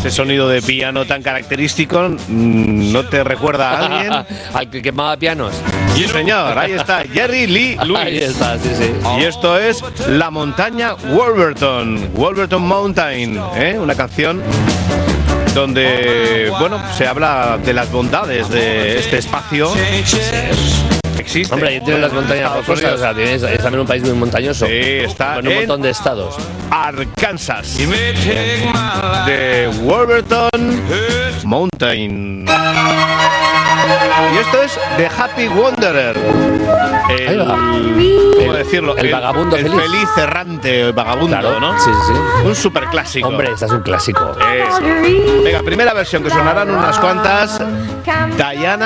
Este sonido de piano tan característico, ¿no te recuerda a alguien? Al que quemaba pianos. Sí, señor, ahí está, Jerry Lee Lewis. Ahí está, sí, sí. Y esto es la montaña Wolverton, Wolverton Mountain, una canción donde, bueno, se habla de las bondades de este espacio. Existe. Hombre, ahí tienen las montañas rocosas, o sea, es también un país muy montañoso. Sí, está con un montón de estados. Arkansas, de Wolverton Mountain. Y esto es The Happy Wanderer. ¿Cómo decirlo? El vagabundo el feliz errante, el vagabundo, claro, ¿no? Sí, sí. Un super clásico. Hombre, este es un clásico. Venga, primera versión que sonarán unas cuantas. Diana